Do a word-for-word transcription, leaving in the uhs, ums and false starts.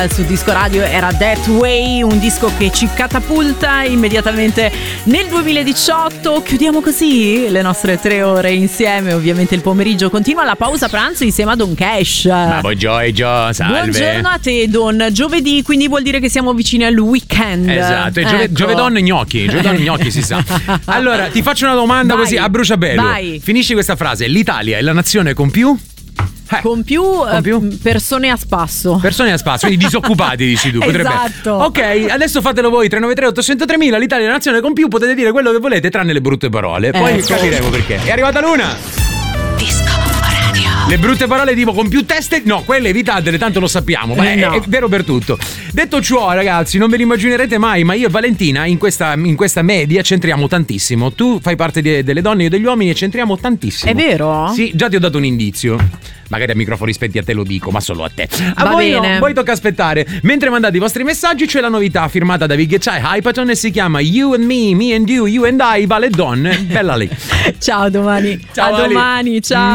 Su Disco Radio era That Way, un disco che ci catapulta immediatamente nel duemiladiciotto. Chiudiamo così le nostre tre ore insieme. Ovviamente il pomeriggio continua, la pausa pranzo insieme a Don Cash. Ma buongiorno, salve. Buongiorno a te, Don. Giovedì, quindi vuol dire che siamo vicini al weekend. Esatto, e giove, ecco. Giovedon gnocchi, Giovedon gnocchi si sa. Allora, ti faccio una domanda Vai, così a bruciapelo. vai. Finisci questa frase: l'Italia è la nazione con più? Eh, Con più, con più? eh, persone a spasso. Persone a spasso, quindi disoccupati dici tu. Potrebbe. Esatto. Ok, adesso fatelo voi. Tre nove tre otto zero zero mila. L'Italia è la nazione con più. Potete dire quello che volete tranne le brutte parole. Poi Ecco. capiremo perché. È arrivata l'una. Disco Radio. Le brutte parole tipo con più teste, no, quelle evitatele, tanto lo sappiamo, ma Eh, è, no. è vero per tutto. Detto ciò, ragazzi, non ve lo immaginerete mai, ma io e Valentina in questa, in questa media c'entriamo tantissimo. Tu fai parte di- delle donne, io degli uomini e c'entriamo tantissimo. È vero? Sì, già ti ho dato un indizio. Magari a microfoni spenti a te lo dico, ma solo a te. A Va voi bene. no, voi tocca aspettare. Mentre mandate i vostri messaggi c'è la novità firmata da Big Chai Hypaton e si chiama You and Me, Me and You, You and I, Vale Don. Bella lì. Ciao, domani. Ciao, a Ali. domani, ciao.